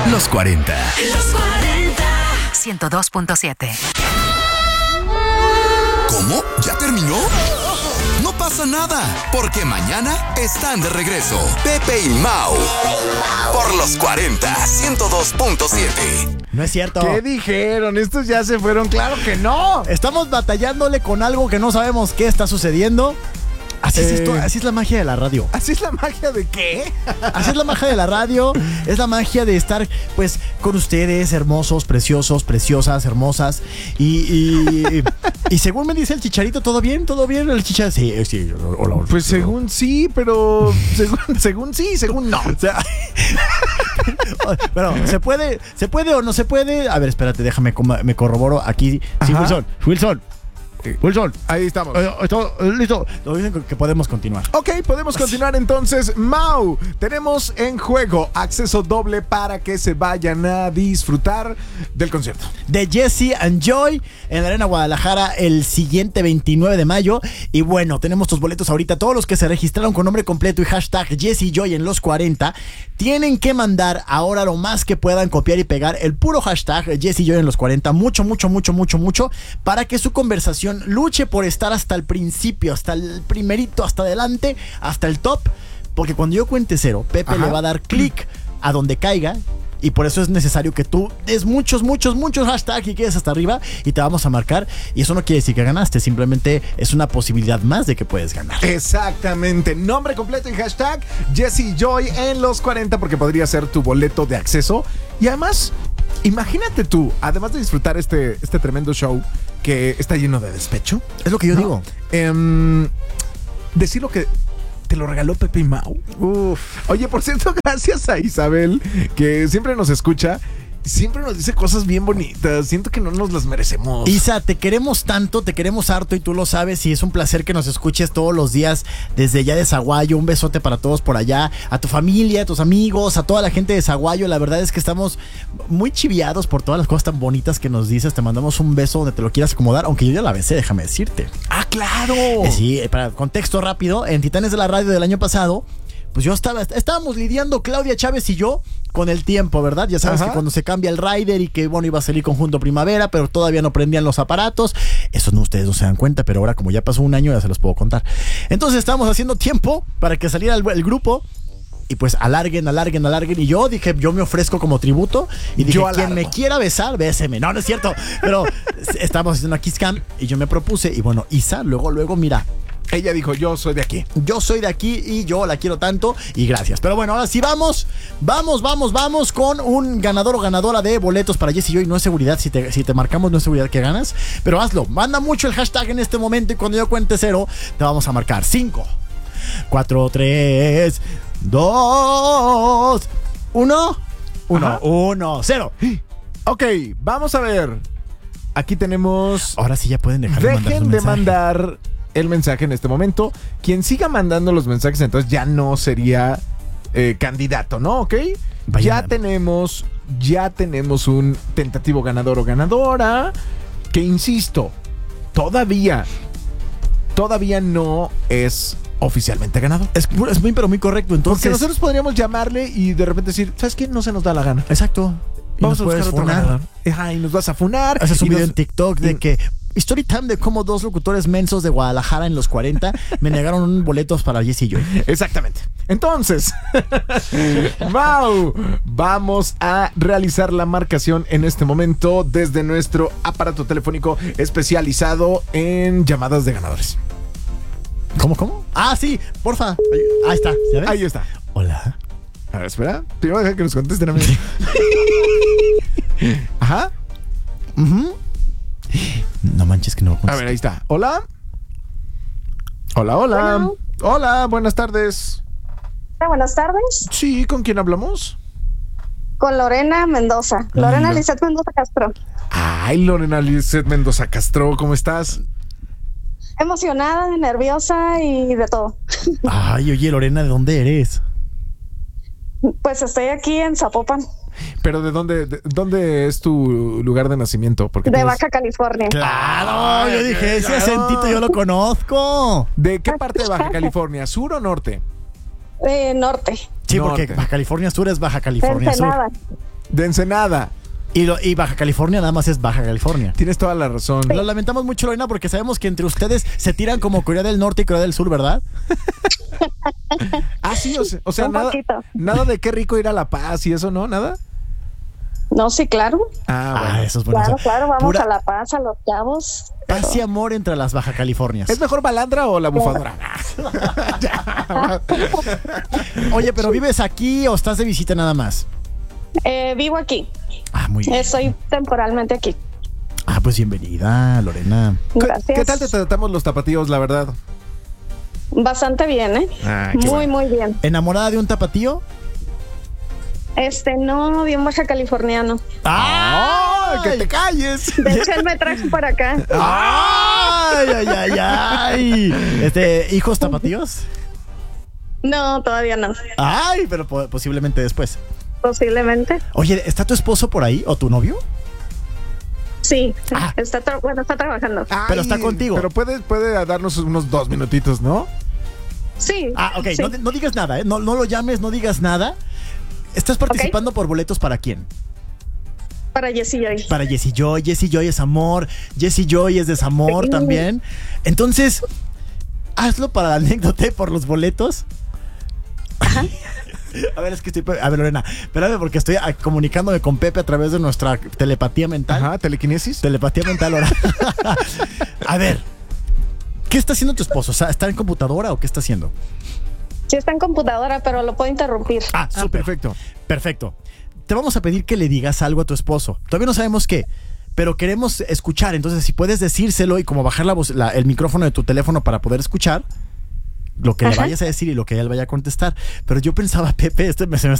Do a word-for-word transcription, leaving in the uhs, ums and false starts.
Los cuarenta. Los cuarenta. ciento dos punto siete. ¿Cómo? ¿Ya terminó? No pasa nada, porque mañana están de regreso Pepe y Mau por Los cuarenta, ciento dos punto siete. No es cierto. ¿Qué dijeron? ¿Estos ya se fueron? ¡Claro que no! Estamos batallándole con algo que no sabemos qué está sucediendo. Así, Eh, es esto, así es la magia de la radio. ¿Así es la magia de qué? Así es la magia de la radio. Es la magia de estar, pues, con ustedes, hermosos, preciosos, preciosas, hermosas. Y, y, y según me dice el Chicharito, ¿todo bien? ¿Todo bien? El Chicharito, sí, sí. Hola, hola. Pues según sí, pero según, según sí, según no. O sea, pero, ¿se puede, ¿se puede o no se puede? A ver, espérate, déjame, me corroboro aquí. Sí, Ajá. Wilson, Wilson. Wilson, ahí estamos. Eh, ¿Todo listo? Nos dicen que podemos continuar. Ok, podemos continuar entonces. Mau, tenemos en juego acceso doble para que se vayan a disfrutar del concierto de Jesse and Joy en la Arena Guadalajara el siguiente veintinueve de mayo. Y bueno, tenemos tus boletos ahorita. Todos los que se registraron con nombre completo y hashtag Jesse y Joy en los cuarenta tienen que mandar ahora lo más que puedan, copiar y pegar el puro hashtag Jesse y Joy en los cuarenta. Mucho, mucho, mucho, mucho, mucho, para que su conversación luche por estar hasta el principio, hasta el primerito, hasta adelante, hasta el top. Porque cuando yo cuente cero, Pepe Ajá. le va a dar clic a donde caiga. Y por eso es necesario que tú des muchos, muchos, muchos hashtags y quedes hasta arriba y te vamos a marcar. Y eso no quiere decir que ganaste, simplemente es una posibilidad más de que puedes ganar. Exactamente, nombre completo y hashtag Jesse Joy en los cuarenta, porque podría ser tu boleto de acceso. Y además, imagínate tú, además de disfrutar este, este tremendo show que está lleno de despecho, Es lo que yo ¿no? digo. Eh, decir lo que te lo regaló Pepe y Mau. Uf. Oye, por cierto, gracias a Isabel, que siempre nos escucha. Siempre nos dice cosas bien bonitas. Siento que no nos las merecemos. Isa, te queremos tanto, te queremos harto y tú lo sabes, y es un placer que nos escuches todos los días desde allá de Zaguayo. Un besote para todos por allá, a tu familia, a tus amigos, a toda la gente de Zaguayo. La verdad es que estamos muy chiviados por todas las cosas tan bonitas que nos dices. Te mandamos un beso donde te lo quieras acomodar, aunque yo ya la besé, déjame decirte. ¡Ah, claro! Eh, Sí, para contexto rápido, en Titanes de la Radio del año pasado, pues yo estaba, estábamos lidiando Claudia Chávez y yo con el tiempo, ¿verdad? Ya sabes Ajá. que cuando se cambia el rider y que, bueno, iba a salir Conjunto Primavera, pero todavía no prendían los aparatos. Eso no, ustedes no se dan cuenta, pero ahora como ya pasó un año ya se los puedo contar. Entonces estábamos haciendo tiempo para que saliera el, el grupo. Y pues alarguen, alarguen, alarguen. Y yo dije, yo me ofrezco como tributo. Y dije, Yo quien alargo. me quiera besar, béseme. No, no es cierto. Pero estábamos haciendo una Kiss Cam y yo me propuse. Y bueno, Isa, luego, luego, mira, Ella dijo, yo soy de aquí. yo soy de aquí y yo la quiero tanto y gracias. Pero bueno, ahora sí vamos, vamos, vamos, vamos con un ganador o ganadora de boletos para Jesse y Joy. No es seguridad, si te, si te marcamos no es seguridad que ganas, pero hazlo. Manda mucho el hashtag en este momento y cuando yo cuente cero te vamos a marcar cinco, cuatro, tres, dos, uno, uno, uno, cero. Ok, vamos a ver. Aquí tenemos... Ahora sí ya pueden dejar de mandar su Dejen de mensaje. mandar el mensaje en este momento. Quien siga mandando los mensajes entonces ya no sería eh, candidato, ¿no? ¿Ok? Vayan ya a- tenemos, ya tenemos un tentativo ganador o ganadora que, insisto, todavía, todavía no es oficialmente ganador. Es, es muy, pero muy correcto. Entonces, Porque nosotros podríamos llamarle y de repente decir, ¿sabes qué? No se nos da la gana. exacto. Y Vamos nos a buscar puedes otro funar. ganador. Ajá, y nos vas a funar. Haces un y video nos- en TikTok de y- que Story time de cómo dos locutores mensos de Guadalajara en los cuarenta me negaron boletos para Jesse y Joy. Exactamente. Entonces, Mau, vamos a realizar la marcación en este momento desde nuestro aparato telefónico especializado en llamadas de ganadores. ¿Cómo, cómo? Ah, sí, porfa. Ahí está, ¿ya ves? Ahí está. Hola. A ver, espera. Primero deja que nos contesten a mí. Ajá. Ujú. No manches que no. A ver, ahí está. Hola. Hola, hola. Bueno. Hola, buenas tardes. Hola, buenas tardes. Sí, ¿con quién hablamos? Con Lorena Mendoza. Lorena Lo- Lizeth Mendoza Castro. Ay, Lorena Lizeth Mendoza Castro, ¿cómo estás? Emocionada, nerviosa y de todo. Ay, oye, Lorena, ¿de dónde eres? Pues estoy aquí en Zapopan, Pero ¿de dónde, de, dónde es tu lugar de nacimiento? Porque de tienes- Baja California. Claro, yo dije, ese claro. acentito yo lo conozco. ¿De qué parte de Baja California? ¿Sur o norte? Eh, norte. Sí, porque Norte. Baja California Sur es Baja California Sur. Ensenada. De Ensenada. Y, lo- y Baja California nada más es Baja California. Tienes toda la razón. Lo lamentamos mucho, Lorena, porque sabemos que entre ustedes se tiran como Corea del Norte y Corea del Sur, ¿verdad? Ah, sí, o sea, o sea, Un nada, poquito. nada de qué rico ir a La Paz y eso, ¿no? ¿Nada? No, sí, claro. Ah, bueno. Ah, eso es bueno. Claro, o sea, claro, vamos pura a La Paz, a Los Cabos. paz y amor entre las Baja Californias. ¿Es mejor Balandra o la bufadora? Oye, pero ¿vives aquí o estás de visita nada más? Eh, vivo aquí. Ah, muy bien. Estoy temporalmente aquí. Ah, pues bienvenida, Lorena. ¿Qué, Gracias. qué tal te tratamos los tapatíos, la verdad? Bastante bien, ¿eh? Ah, qué muy, muy bien. ¿Enamorada de un tapatío? Este, no, bien baja californiano. ¡Ah! ¡Que te calles! De hecho, él me trajo para acá. ¡Ay, ay, ay, ay! Este, ¿hijos tapatíos? No, todavía no. Ay, pero po- posiblemente después. Posiblemente. Oye, ¿está tu esposo por ahí o tu novio? Sí, Ah. está, tra- bueno, está trabajando. Pero está contigo. Pero puede, puede darnos unos dos minutitos, ¿no? Sí. Ah, ok, sí. no, no digas nada, ¿eh? No, no lo llames, no digas nada. ¿Estás participando por boletos para quién? Para Jessie Joy. Para Jessie Joy. Jessie Joy es amor. Jessie Joy es desamor Sí. también. Entonces, hazlo para la anécdota y por los boletos. A ver, es que estoy. A ver, Lorena, espérame porque estoy ah, comunicándome con Pepe a través de nuestra telepatía mental. Ajá, telequinesis. Telepatía mental, ahora. A ver, ¿qué está haciendo tu esposo? O sea, ¿está en computadora o qué está haciendo? Sí, está en computadora, pero lo puedo interrumpir. Ah, Ah, súper. perfecto. Perfecto. Te vamos a pedir que le digas algo a tu esposo. Todavía no sabemos qué, pero queremos escuchar. Entonces, si puedes decírselo y como bajar la voz, la- el micrófono de tu teléfono para poder escuchar lo que le Ajá. vayas a decir y lo que él vaya a contestar. Pero yo pensaba, Pepe, este me, se me